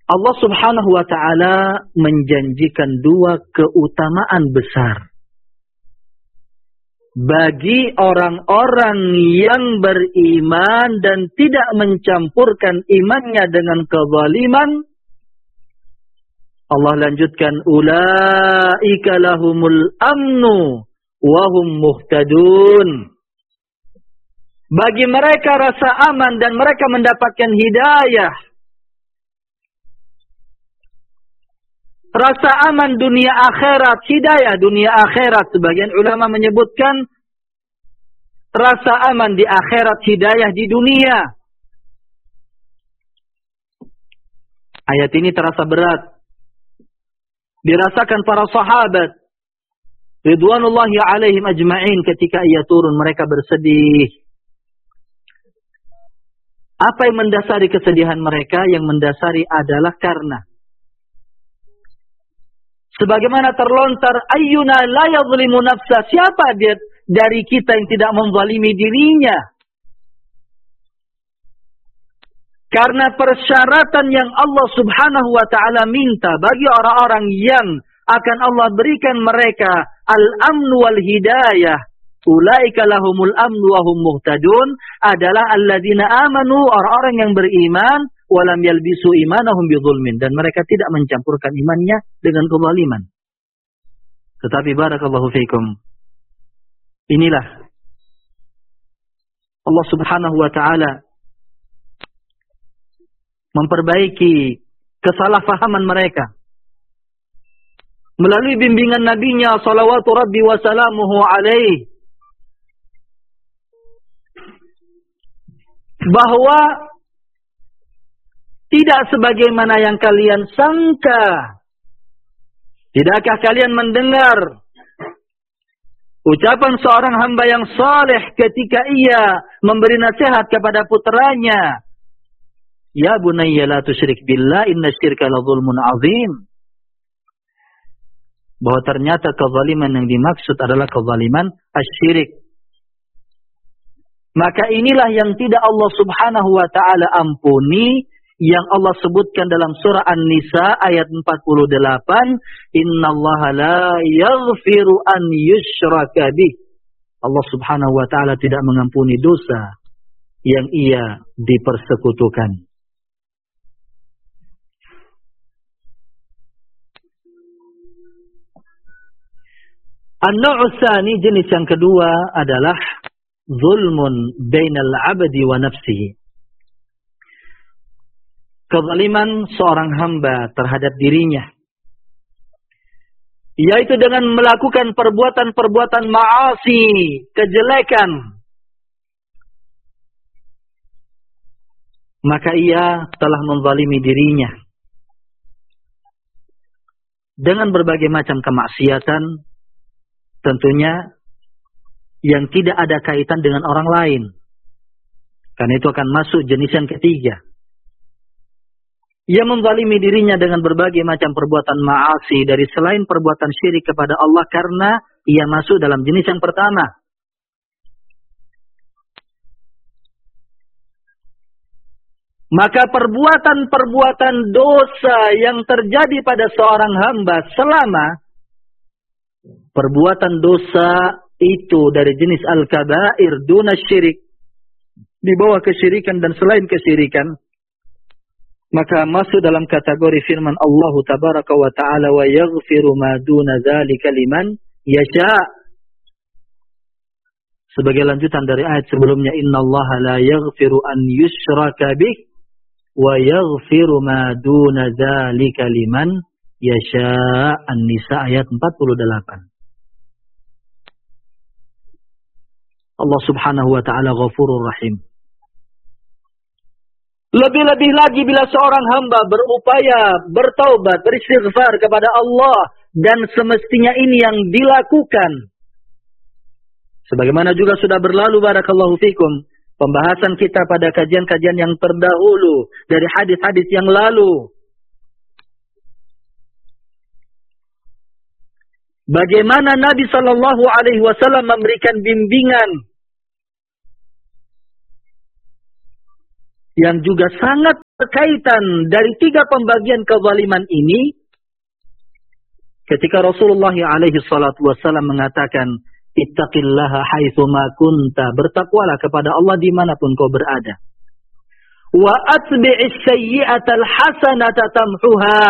Allah Subhanahu wa ta'ala menjanjikan dua keutamaan besar bagi orang-orang yang beriman dan tidak mencampurkan imannya dengan kezaliman. Allah lanjutkan, ulaika lahumul amnu wa hum muhtadun. Bagi mereka rasa aman dan mereka mendapatkan hidayah. Rasa aman dunia akhirat, hidayah dunia akhirat. Sebagian ulama menyebutkan rasa aman di akhirat, hidayah di dunia. Ayat ini terasa berat. Dirasakan para sahabat ridwanullahi alaihim ajma'in ketika ia turun, mereka bersedih. Apa yang mendasari kesedihan mereka? Yang mendasari adalah karena sebagaimana terlontar, ayyuna la yadhlimu nafsa, siapa dia dari kita yang tidak menzalimi dirinya? Karena persyaratan yang Allah Subhanahu wa ta'ala minta bagi orang-orang yang akan Allah berikan mereka al-amnu wal hidayah, ulaika lahumul amnu wa hum muhtadun, adalah alladzina amanu, orang-orang yang beriman, walam yalbisu imanahum bidzulmin, dan mereka tidak mencampurkan imannya dengan kezaliman. Tetapi barakallahu fikum, inilah Allah Subhanahu wa ta'ala memperbaiki kesalahpahaman mereka melalui bimbingan nabinya salawatu rabbi wa salamuhu alaih, bahwa tidak sebagaimana yang kalian sangka. Tidakkah kalian mendengar ucapan seorang hamba yang saleh ketika ia memberi nasihat kepada putranya, ya bunayya la tusyrik billah inna syirka la zulmun azim. Bahwa ternyata kezaliman yang dimaksud adalah kezaliman asyirik. Maka inilah yang tidak Allah Subhanahu wa ta'ala ampuni, yang Allah sebutkan dalam surah An-Nisa ayat 48, innallaha la yaghfiru an yushraka bih. Allah Subhanahu wa ta'ala tidak mengampuni dosa yang ia dipersekutukan. An-naw'u tsani, jenis yang kedua adalah zulmun bainal 'abdi wa nafsihi. Kezaliman seorang hamba terhadap dirinya, yaitu dengan melakukan perbuatan-perbuatan ma'asi, kejelekan. Maka ia telah menzalimi dirinya dengan berbagai macam kemaksiatan, tentunya yang tidak ada kaitan dengan orang lain. Karena itu akan masuk jenis yang ketiga. Ia menzalimi dirinya dengan berbagai macam perbuatan ma'asi dari selain perbuatan syirik kepada Allah, karena ia masuk dalam jenis yang pertama. Maka perbuatan-perbuatan dosa yang terjadi pada seorang hamba selama perbuatan dosa itu dari jenis al-kabair duna syirik, di bawah kesyirikan dan selain kesyirikan, maka masuk dalam kategori firman Allah tabaraka wa ta'ala, wa yaghfiru ma duna dzalika liman yasha. Sebagai lanjutan dari ayat sebelumnya, innallaha la yaghfiru an yushraka bih wa yaghfiru ma duna dzalika liman yasha. An-Nisa ayat 48. Allah Subhanahu wa ta'ala Ghafurur Rahim. Lebih-lebih lagi bila seorang hamba berupaya bertaubat, beristighfar kepada Allah, dan semestinya ini yang dilakukan. Sebagaimana juga sudah berlalu barakallahu fikum pembahasan kita pada kajian-kajian yang terdahulu dari hadis-hadis yang lalu. Bagaimana Nabi sallallahu alaihi wasallam memberikan bimbingan yang juga sangat berkaitan dari 3 pembagian kezaliman ini, ketika Rasulullah alaihi salatu wassalam mengatakan, ittaqillaha haitsu ma kunta, bertakwalah kepada Allah dimanapun kau berada. Wa atbi'is sayyi'atal hasanata tamhuha,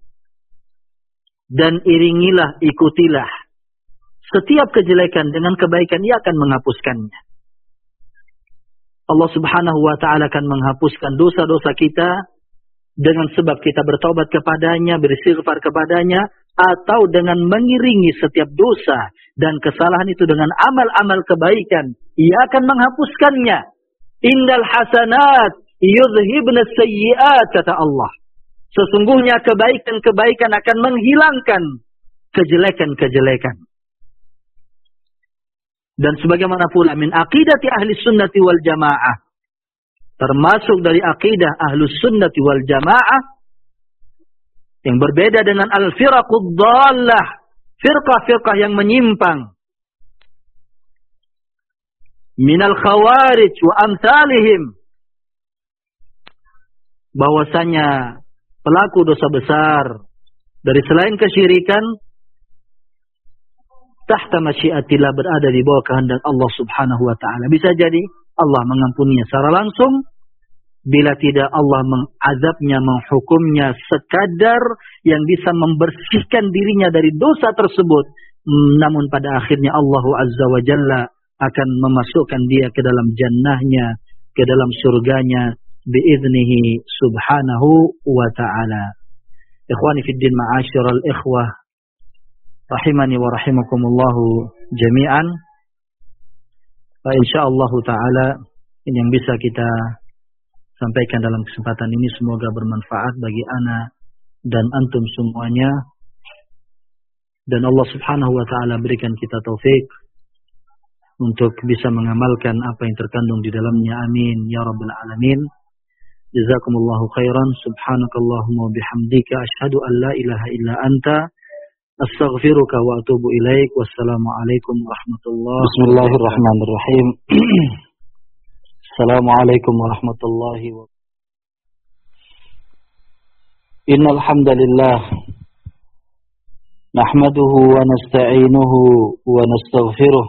dan iringilah, ikutilah setiap kejelekan dengan kebaikan, ia akan menghapuskannya. Allah subhanahu wa ta'ala akan menghapuskan dosa-dosa kita dengan sebab kita bertaubat kepadanya, beristighfar kepadanya, atau dengan mengiringi setiap dosa dan kesalahan itu dengan amal-amal kebaikan, ia akan menghapuskannya. Innal hasanat yudhibna sayyi'at, kata Allah. Sesungguhnya kebaikan-kebaikan akan menghilangkan kejelekan-kejelekan. Dan sebagaimana pula min aqidati ahli sunnati wal jamaah, termasuk dari akidah ahli sunnati wal jamaah, yang berbeda dengan al-firaqud dhallah, firqah-firqah yang menyimpang, minal khawarij wa amsalihim, bahwasanya pelaku dosa besar dari selain kesyirikan, tahta masyiatillah, berada di bawah kehendak Allah subhanahu wa ta'ala. Bisa jadi Allah mengampuninya secara langsung, bila tidak Allah mengazabnya, menghukumnya sekadar yang bisa membersihkan dirinya dari dosa tersebut. Namun pada akhirnya Allah azza wa jalla akan memasukkan dia ke dalam jannahnya, ke dalam surganya, biiznihi subhanahu wa ta'ala. Ikhwani fiddin, ma'asyiral ikhwah, rahimani wa rahimakumullahu jami'an. Insyaallah ta'ala, ini yang bisa kita sampaikan dalam kesempatan ini, semoga bermanfaat bagi ana dan antum semuanya, dan Allah subhanahu wa ta'ala berikan kita taufik untuk bisa mengamalkan apa yang terkandung di dalamnya. Amin ya rabbal alamin. Jazakumullahu khairan. Subhanakallahumma bihamdika asyhadu an la ilaha illa anta astaghfiruka wa atubu ilaik. Wassalamualaikum warahmatullahi wabarakatuh. Bismillahirrahmanirrahim. Assalamualaikum warahmatullahi wabarakatuh. Innal hamdalillah nahmaduhu wa nasta'inuhu wa nastaghfiruh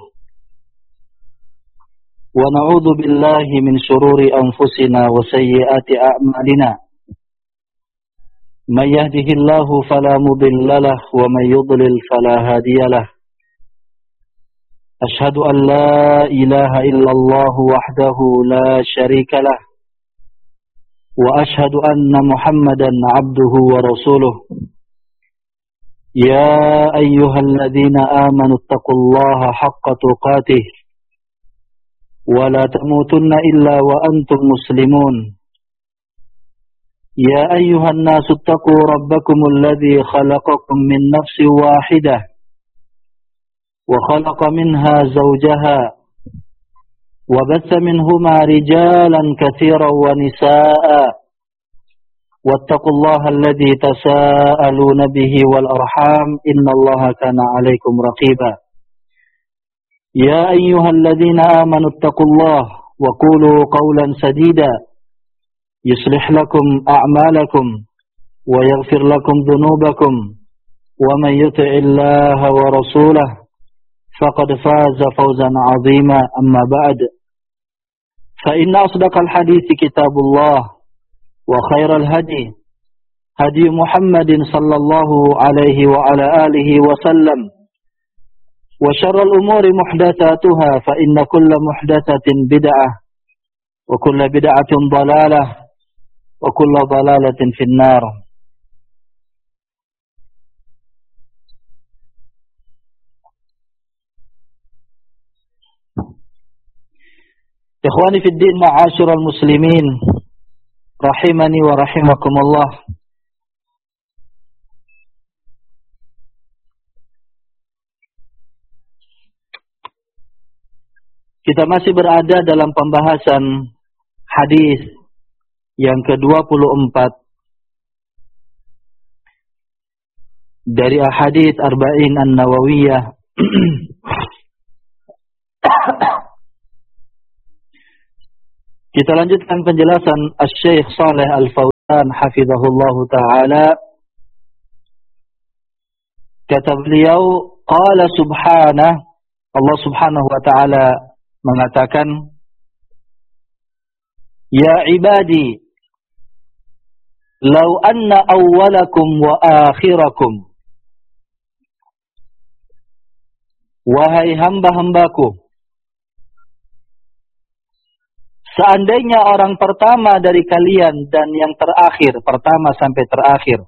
wa na'udzu billahi min shururi anfusina wa sayyiati a'malina. Man yahdihillahu fala mudilla lahu wa man yudlil fala hadiya lahu. Ashhadu an la ilaha illallah wahdahu la syarika lah, wa ashhadu anna Muhammadan abduhu wa rasuluh. Ya ayyuhalladzina amanu taqullaha haqqa tuqatih wa la tamutunna illa wa antum muslimun. Ya ayyuhan nasu taqu rabbakumul ladzi khalaqakum min nafsin wahidah wa khalaqa minha zawjaha wa batha minhuma rijalan katsiran wa nisaa'a wattaqullaha alladzi tasaaluna bihi wal arham innallaha kana 'alaikum raqiba. Ya ayyuhalladzina amanu taqullaha wa qulu qawlan sadida yuslih lakum a'malakum wa yaghfir lakum dhunubakum wa man yuti'illaha wa rasulahu faqad faza fawzan 'azima. Amma ba'd, fa inna asdaqal hadithi kitabullah wa khairal hadi hadi Muhammadin sallallahu alaihi wa ala alihi wa sallam, wa syarrul umuri muhdatsatuha, fa inna kulla muhdatsatin bid'ah wa kulla bid'atin dhalalah wa kulla dhalalatin finnar. Ikhwani fid din, ma'asyiral muslimin, rahimani wa rahimakumullah. Kita masih berada dalam pembahasan hadis yang ke-24 dari ahadits arba'in an-nawawiyah. Kita lanjutkan penjelasan Asy-Syaikh Shalih Al-Fauzan hafizahullahu ta'ala, kata beliau, qala subhanah, Allah subhanahu wa ta'ala mengatakan, ya ibadi, law anna awwalakum wa akhirakum, wahai hamba-hambaku, seandainya orang pertama dari kalian dan yang terakhir, pertama sampai terakhir,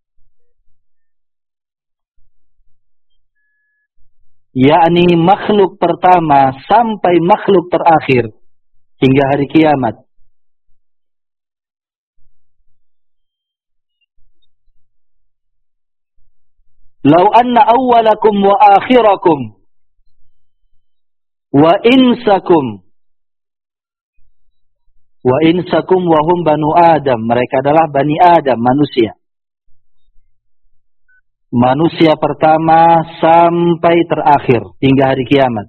yakni makhluk pertama sampai makhluk terakhir hingga hari kiamat, law anna awwalakum wa akhirakum wa insakum wa hum banu Adam, mereka adalah Bani Adam, manusia. Manusia pertama sampai terakhir hingga hari kiamat.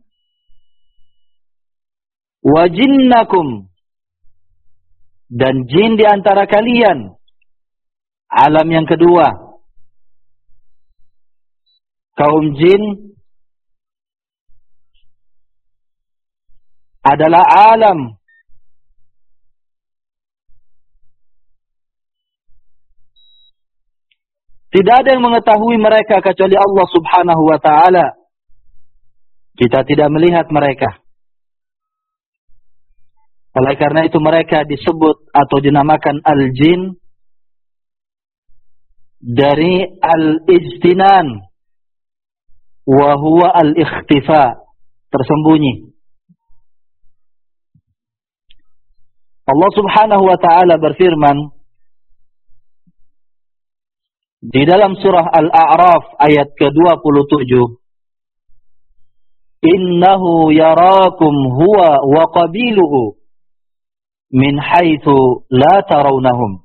Wa jinnakum, dan jin di antara kalian, alam yang kedua. Kaum jin adalah alam tidak ada yang mengetahui mereka kecuali Allah subhanahu wa ta'ala. Kita tidak melihat mereka. Oleh karena itu mereka disebut atau dinamakan al-jin dari al-ijtinan wa huwa al-ikhtifa, tersembunyi. Allah subhanahu wa ta'ala berfirman di dalam surah Al-A'raf ayat ke-27, innahu yarakum huwa wa qabiluhu min haitsu la tarawnahum.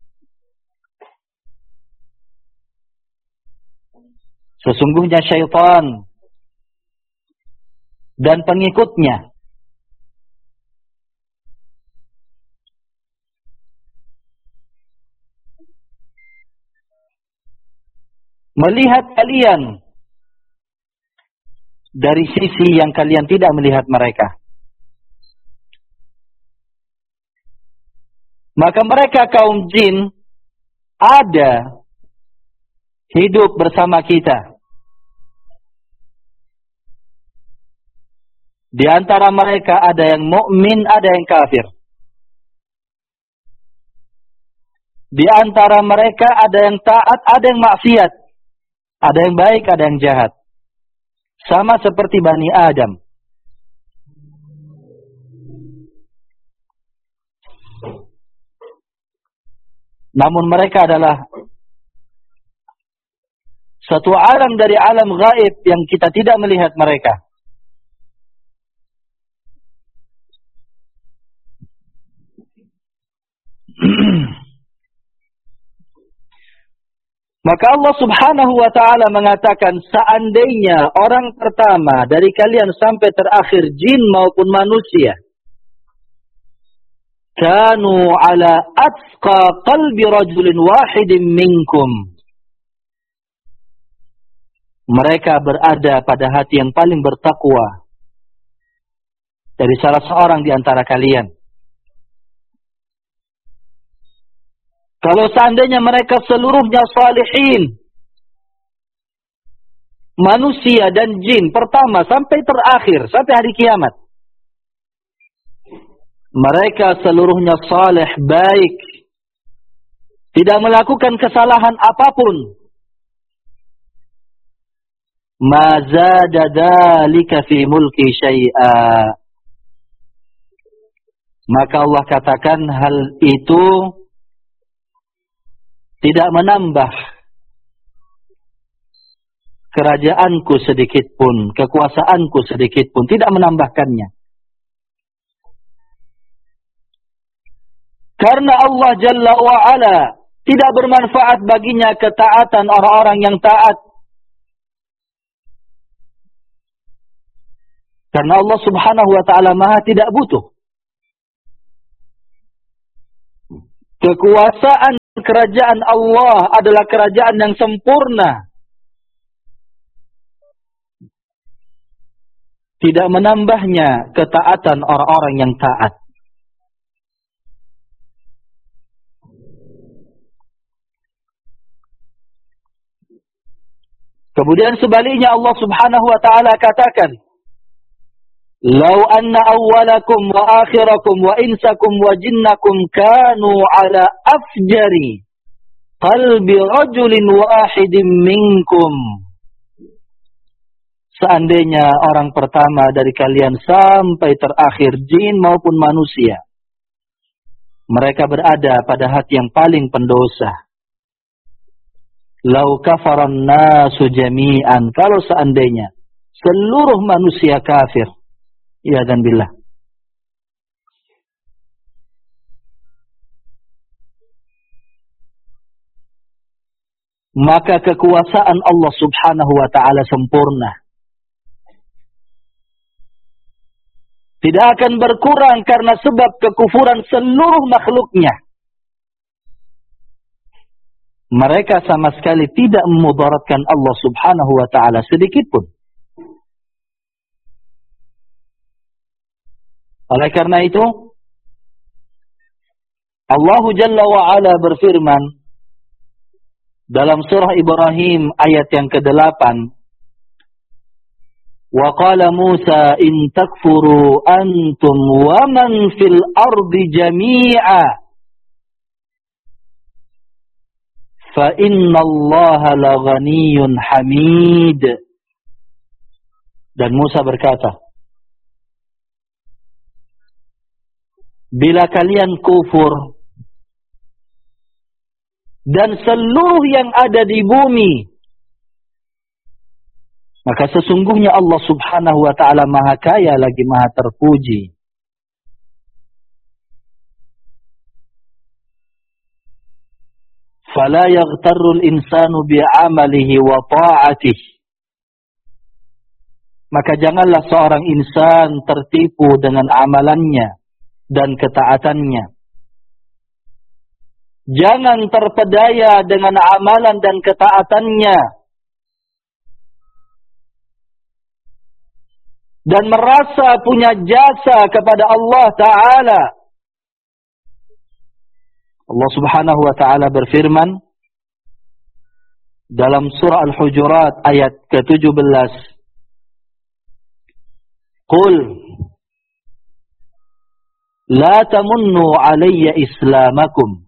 Sesungguhnya syaitan dan pengikutnya melihat kalian dari sisi yang kalian tidak melihat mereka. Maka mereka kaum jin ada hidup bersama kita. Di antara mereka ada yang mukmin, ada yang kafir. Di antara mereka ada yang taat, ada yang maksiat. Ada yang baik, ada yang jahat. Sama seperti Bani Adam. Namun mereka adalah satu alam dari alam gaib yang kita tidak melihat mereka. Maka Allah subhanahu wa ta'ala mengatakan, seandainya orang pertama dari kalian sampai terakhir, jin maupun manusia, kanu ala atqa qalbi rajulin wahidin minkum, mereka berada pada hati yang paling bertakwa dari salah seorang di antara kalian. Kalau seandainya mereka seluruhnya salihin, manusia dan jin, pertama sampai terakhir, sampai hari kiamat, mereka seluruhnya saleh, baik, tidak melakukan kesalahan apapun, ma zada dzalika fi mulki syai'a, maka Allah katakan hal itu tidak menambah kerajaanku sedikit pun, kekuasaanku sedikit pun, tidak menambahkannya. Karena Allah Jalla wa'ala tidak bermanfaat baginya ketaatan orang-orang yang taat. Karena Allah subhanahu wa ta'ala maha tidak butuh. Kekuasaan kerajaan Allah adalah kerajaan yang sempurna. Tidak menambahnya ketaatan orang-orang yang taat. Kemudian sebaliknya Allah Subhanahu wa taala katakan, "Lau anna awwalakum wa akhirakum wa insakum wa jinnakum kanu ala afjari qalbi rajulin wahidin minkum." Seandainya orang pertama dari kalian sampai terakhir jin maupun manusia, mereka berada pada hati yang paling pendosa. Lau kafaran nasu jami'an, kalau seandainya seluruh manusia kafir, ya dan billah, maka kekuasaan Allah Subhanahu wa taala sempurna. Tidak akan berkurang karena sebab kekufuran seluruh makhluknya. Mereka sama sekali tidak memudaratkan Allah Subhanahu wa taala sedikit pun. Oleh karena itu, Allah Jalla wa Ala berfirman dalam surah Ibrahim ayat yang ke-8, "Wa qala Musa in takfuru antum wa man fil ardi jami'a fa inna Allaha laghaniyyun hamid." Dan Musa berkata, bila kalian kufur dan seluruh yang ada di bumi, maka sesungguhnya Allah Subhanahu wa taala Maha Kaya lagi Maha terpuji. Fala yaghtarrul insanu bi'amalihi wa ta'atihi. Maka janganlah seorang insan tertipu dengan amalannya dan ketaatannya. Jangan terpedaya dengan amalan dan ketaatannya dan merasa punya jasa kepada Allah Ta'ala. Allah Subhanahu wa taala berfirman dalam surah Al-Hujurat ayat ke-17, "Qul la tamunnu 'alayya islamakum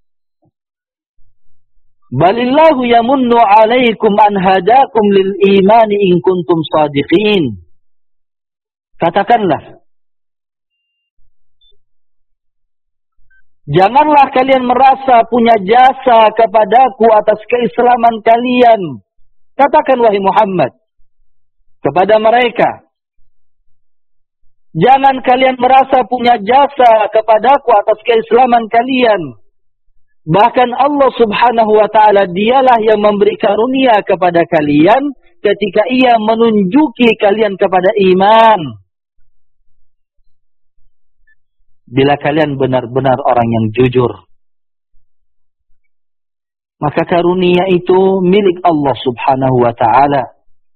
balillahu yamunnu 'alaykum an hadakum lil imani in kuntum shadiqin." Katakanlah, janganlah kalian merasa punya jasa kepadaku atas keislaman kalian. Katakan wahai Muhammad kepada mereka, jangan kalian merasa punya jasa kepadaku atas keislaman kalian. Bahkan Allah Subhanahu wa taala dialah yang memberi karunia kepada kalian ketika Ia menunjuki kalian kepada iman. Bila kalian benar-benar orang yang jujur, maka karunia itu milik Allah Subhanahu wa ta'ala.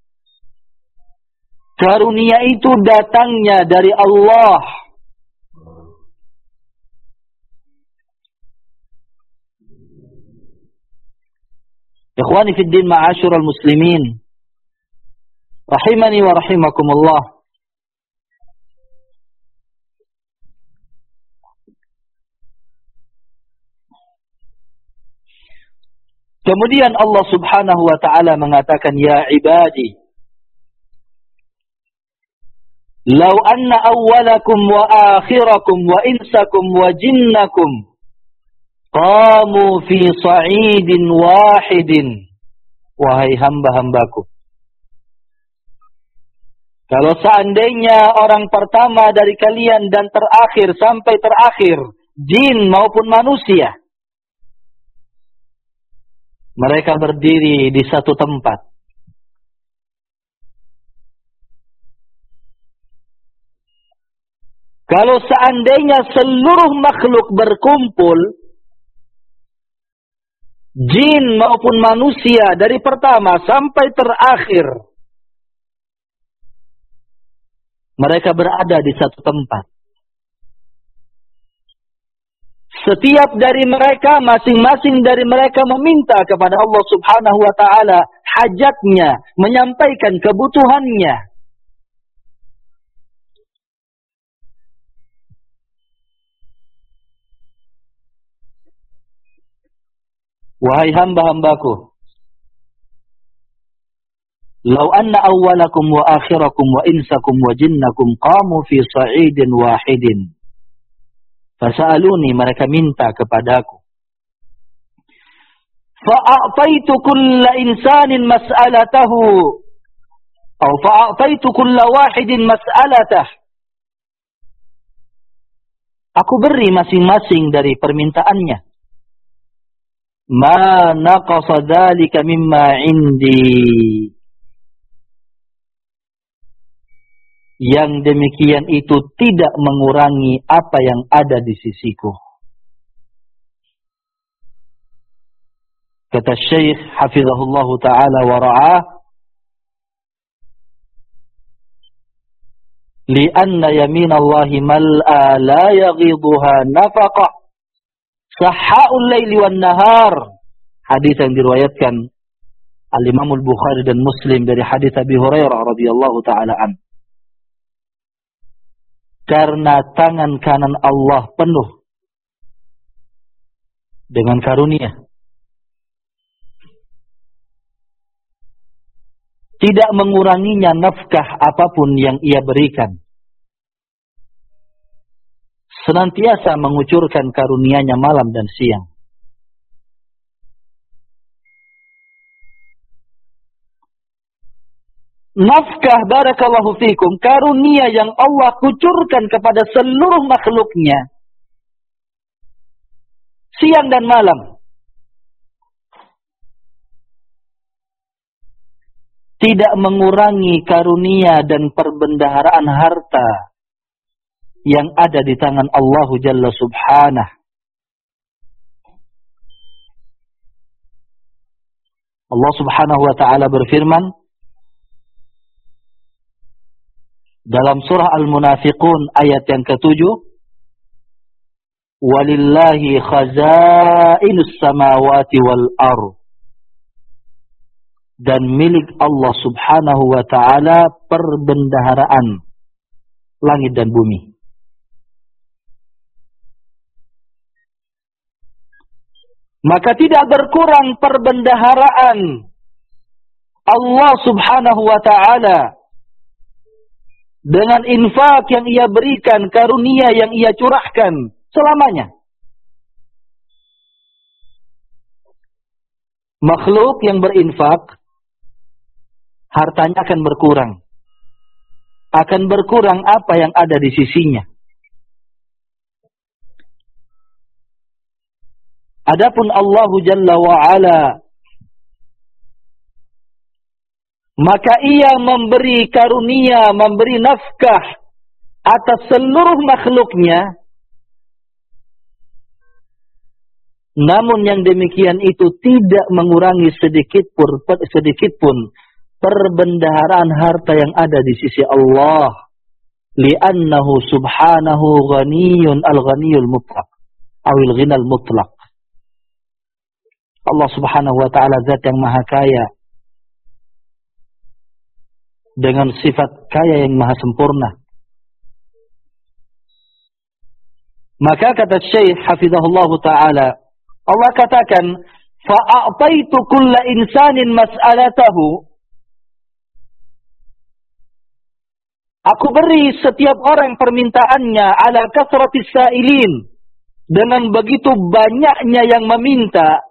Karunia itu datangnya dari Allah. Ikhwani fid din ma'asyiral muslimin, rahimani wa rahimakumullah. Kemudian Allah Subhanahu wa taala mengatakan, "Ya ibadi, law anna awwalakum wa akhirakum wa insakum wa jinnakum qamu fi sa'idin wahidin." Wahai hamba-hambaku, kalau seandainya orang pertama dari kalian dan terakhir sampai terakhir, jin maupun manusia, mereka berdiri di satu tempat, kalau seandainya seluruh makhluk berkumpul jin maupun manusia dari pertama sampai terakhir, mereka berada di satu tempat. Setiap dari mereka, masing-masing dari mereka meminta kepada Allah Subhanahu wa ta'ala hajatnya, menyampaikan kebutuhannya. Wahai hamba-hambaku, lau anna awwalakum wa akhirakum wa insakum wa jinnakum qamu fi sa'idin wahidin fasa'aluni, mereka minta kepadaku, fa'a'taitu kulla insanin mas'alatahu atau fa'a'taitu kulla wahidin mas'alatah, aku beri masing-masing dari permintaannya, ma naqasa dzalika mimma indi, yang demikian itu tidak mengurangi apa yang ada di sisiku. Kata Syekh hafizahullahu ta'ala wa ra'ah, li'anna yaminallahi mal'a la yaghiduha nafaqa sahha'ul laili wan nahar. Hadis yang diriwayatkan Al-Imam Al-Bukhari dan Muslim dari hadis Abi Hurairah radhiyallahu ta'ala an. Karena tangan kanan Allah penuh dengan karunia, tidak menguranginya nafkah apapun yang ia berikan, senantiasa mengucurkan karunia-Nya malam dan siang. Nafkah, barakallahu fikum, karunia yang Allah kucurkan kepada seluruh makhluknya, siang dan malam, tidak mengurangi karunia dan perbendaharaan harta yang ada di tangan Allah Jalla Subhanahu. Allah Subhanahu wa ta'ala berfirman dalam surah Al-Munafiqun ayat yang ke-7, walillahi khazainus samawati wal ardh, dan milik Allah Subhanahu wa ta'ala perbendaharaan langit dan bumi. Maka tidak berkurang perbendaharaan Allah Subhanahu wa ta'ala dengan infak yang ia berikan, karunia yang ia curahkan selamanya. Makhluk yang berinfak, hartanya akan berkurang. Akan berkurang apa yang ada di sisinya. Adapun Allah Jalla wa'ala, maka ia memberi karunia, memberi nafkah atas seluruh makhluknya. Namun yang demikian itu tidak mengurangi sedikit pun perbendaharaan harta yang ada di sisi Allah. Li'annahu subhanahu ghaniyun al-ghaniyul mutlaq. Awil ghinal mutlaq. Allah Subhanahu wa ta'ala zat yang maha kaya, dengan sifat kaya yang maha sempurna. Maka kata Syekh hafizahullahu ta'ala, Allah katakan, fa'a'taitu kulla insanin mas'alatahu, aku beri setiap orang permintaannya, ala kasratis sa'ilin, dengan begitu banyaknya yang meminta.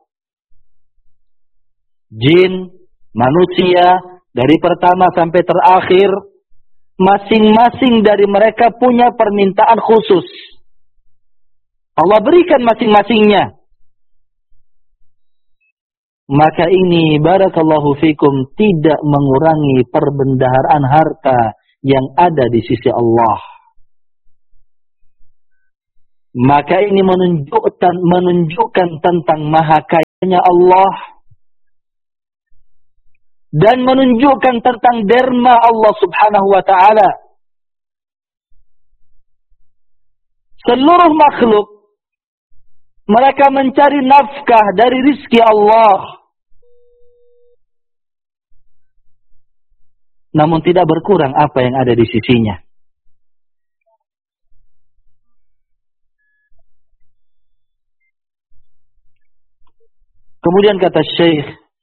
Jin, manusia, dari pertama sampai terakhir, masing-masing dari mereka punya permintaan khusus. Allah berikan masing-masingnya. Maka ini, barakallahu fikum, tidak mengurangi perbendaharaan harta yang ada di sisi Allah. Maka ini menunjukkan tentang maha kaya Allah dan menunjukkan tentang derma Allah Subhanahu wa ta'ala. Seluruh makhluk mereka mencari nafkah dari rizki Allah, namun tidak berkurang apa yang ada di sisinya. Kemudian kata Syekh,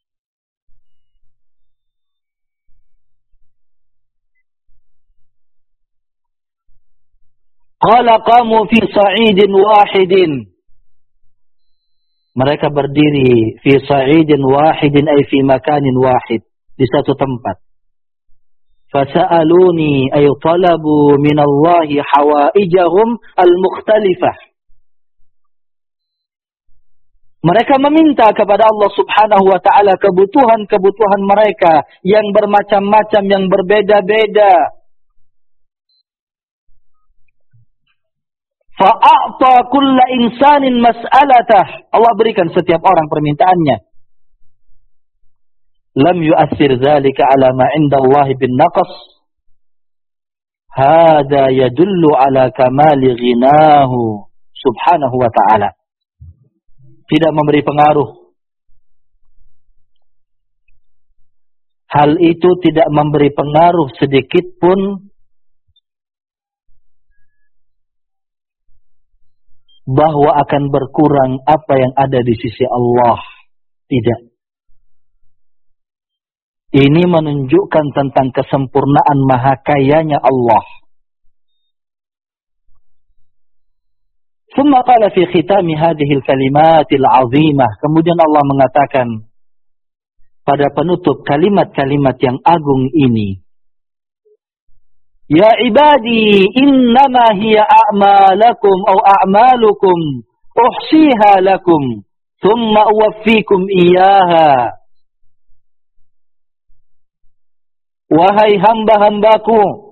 qala qamu fi sa'idin wahidin. Mereka berdiri fi sa'idin wahidin ay fi makanin wahid, di satu tempat. Fasa'aluni ay talabu min Allah hawaijahum al-mukhtalifah. Mereka meminta kepada Allah Subhanahu wa ta'ala kebutuhan-kebutuhan mereka yang bermacam-macam, yang berbeda-beda. Fa'a'ta kulla insanin mas'alatah. Allah berikan setiap orang permintaannya. Lam yu'athir dzalika ala ma 'inda Allah bin naqas. Hada yadullu ala kamali ghinahu subhanahu wa ta'ala. Tidak memberi pengaruh. Hal itu tidak memberi pengaruh sedikit pun bahwa akan berkurang apa yang ada di sisi Allah. Tidak. Ini menunjukkan tentang kesempurnaan maha kayanya Allah. ثم قال في ختام هذه الكلمات العظيمة. Kemudian Allah mengatakan pada penutup kalimat-kalimat yang agung ini, Ya ibadi innama hiya a'malakum aw a'malukum uhsiha lakum thumma uwaffikum iyyaha. Wahai hamba-hambaku,